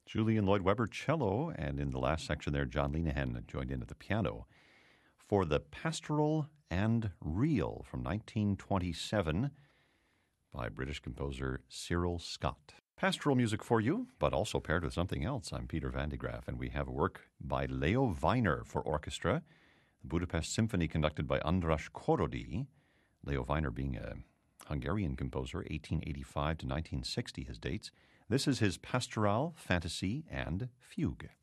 Julian Lloyd Webber, cello, and in the last section there, John Linehan joined in at the piano for the Pastoral and Reel from 1927 by British composer Cyril Scott. Pastoral music for you, but also paired with something else. I'm Peter Van de Graaff, and we have a work by Leo Weiner for orchestra, the Budapest Symphony conducted by András Korody. Leo Weiner being a Hungarian composer, 1885 to 1960 his dates. This is his Pastoral, Fantasy, and Fugue.